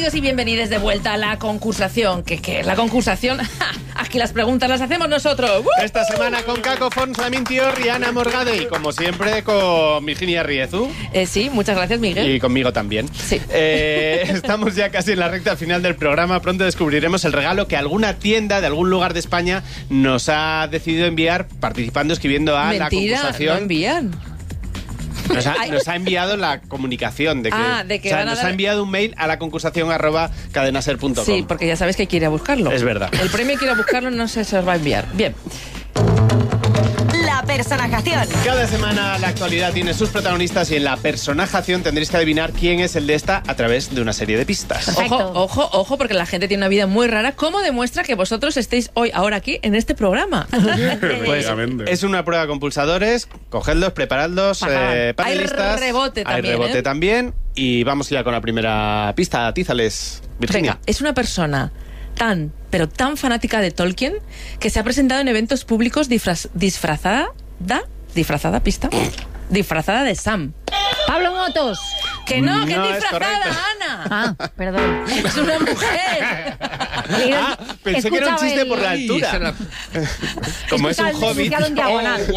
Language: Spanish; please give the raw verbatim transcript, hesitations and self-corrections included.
Bienvenidos y bienvenidas de vuelta a la concursación. ¿Qué, qué es la concursación? Aquí las preguntas las hacemos nosotros. ¡Uh! Esta semana con Caco Fons, Lamin Tío, Rihanna Morgade y como siempre con Virginia Riezu. Eh, sí, muchas gracias, Miguel. Y conmigo también. Sí. Eh, estamos ya casi en la recta final del programa. Pronto descubriremos el regalo que alguna tienda de algún lugar de España nos ha decidido enviar participando, escribiendo a Mentira, la concursación. no envían. Nos ha, nos ha enviado la comunicación de que, Ah, de que o sea, van a nos dar- ha enviado un mail a la concursación arroba cadenaser punto com. Sí, porque ya sabes que hay que ir a buscarlo. Es verdad. El premio hay que ir a buscarlo, no sé si se os va a enviar. Bien. La personajación. Cada semana la actualidad tiene sus protagonistas y en la personajación tendréis que adivinar quién es el de esta a través de una serie de pistas. Perfecto. Ojo, ojo, ojo, porque la gente tiene una vida muy rara. ¿Cómo demuestra que vosotros estéis hoy, ahora aquí, en este programa? Pues es una prueba con pulsadores, cogedlos, preparadlos, eh, panelistas. Hay rebote también, Hay rebote ¿eh? también. Y vamos ya con la primera pista. Atízales, Virginia. Venga, es una persona tan, pero tan fanática de Tolkien que se ha presentado en eventos públicos disfraz- disfrazada, da, disfrazada, pista, disfrazada de Sam. Pablo Motos. Que no, que No es es disfrazada, correcto. Ana. Ah, perdón. Es una mujer. Ah, pensé que era un Escuchaba chiste el- por la altura. Como es un Escuchaba el hobbit. enunciado en diagonal.